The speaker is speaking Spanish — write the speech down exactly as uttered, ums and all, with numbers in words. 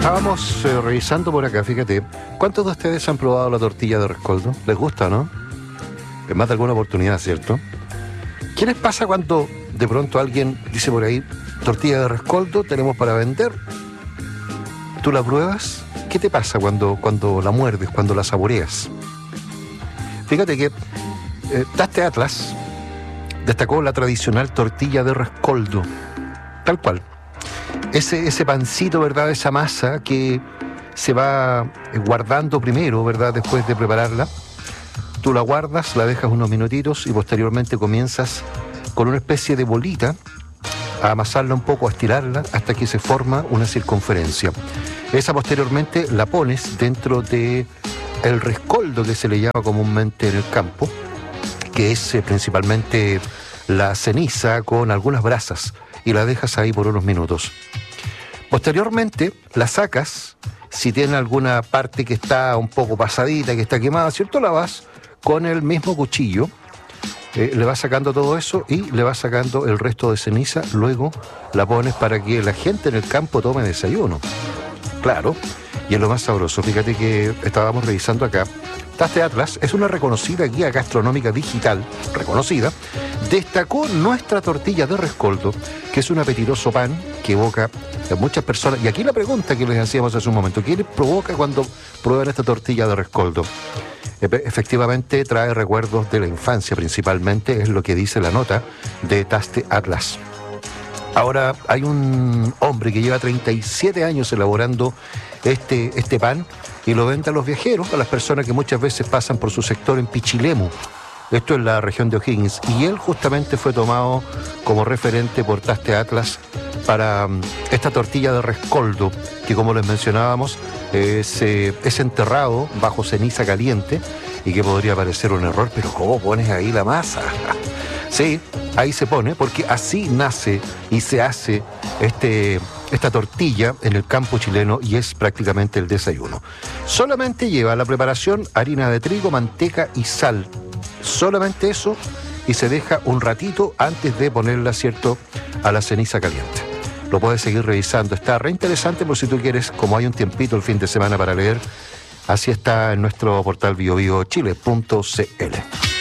Estábamos eh, revisando por acá, fíjate. ¿Cuántos de ustedes han probado la tortilla de rescoldo? ¿Les gusta, no? En más de alguna oportunidad, ¿cierto? ¿Qué les pasa cuando de pronto alguien dice por ahí, tortilla de rescoldo tenemos para vender? ¿Tú la pruebas? ¿Qué te pasa cuando, cuando la muerdes, cuando la saboreas? Fíjate que eh, Taste Atlas destacó la tradicional tortilla de rescoldo, tal cual. Ese, ese pancito, ¿verdad? Esa masa que se va guardando primero, ¿verdad? Después de prepararla. Tú la guardas, la dejas unos minutitos y posteriormente comienzas con una especie de bolita a amasarla un poco, a estirarla hasta que se forma una circunferencia. Esa posteriormente la pones dentro de el rescoldo que se le llama comúnmente en el campo, que es eh, principalmente la ceniza con algunas brasas, y la dejas ahí por unos minutos. Posteriormente la sacas, si tiene alguna parte que está un poco pasadita, que está quemada, ¿cierto? La vas con el mismo cuchillo, eh, le vas sacando todo eso y le vas sacando el resto de ceniza, luego la pones para que la gente en el campo tome desayuno. Claro, y es lo más sabroso. Fíjate que estábamos revisando acá. Taste Atlas es una reconocida guía gastronómica digital, reconocida, destacó nuestra tortilla de rescoldo, que es un apetitoso pan que evoca a muchas personas. Y aquí la pregunta que les hacíamos hace un momento, ¿qué les provoca cuando prueban esta tortilla de rescoldo? Efectivamente trae recuerdos de la infancia principalmente, es lo que dice la nota de Taste Atlas. Ahora hay un hombre que lleva treinta y siete años elaborando este, este pan y lo vende a los viajeros, a las personas que muchas veces pasan por su sector en Pichilemu. Esto es la región de O'Higgins. Y él justamente fue tomado como referente por Taste Atlas para um, esta tortilla de rescoldo, que como les mencionábamos, es, eh, es enterrado bajo ceniza caliente y que podría parecer un error, pero ¿cómo pones ahí la masa? Sí, ahí se pone, porque así nace y se hace este, esta tortilla en el campo chileno y es prácticamente el desayuno. Solamente lleva la preparación harina de trigo, manteca y sal. Solamente eso, y se deja un ratito antes de ponerla, ¿cierto?, a la ceniza caliente. Lo puedes seguir revisando, está re interesante por si tú quieres, como hay un tiempito el fin de semana para leer. Así está en nuestro portal bio bio chile punto c l.